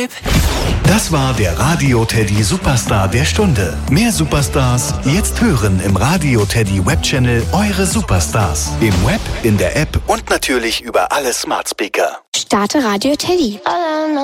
Tipp. Das war der Radio Teddy Superstar der Stunde. Mehr Superstars jetzt hören im Radio Teddy Webchannel Eure Superstars. Im Web, in der App und natürlich über alle Smart Speaker. Starte Radio Teddy.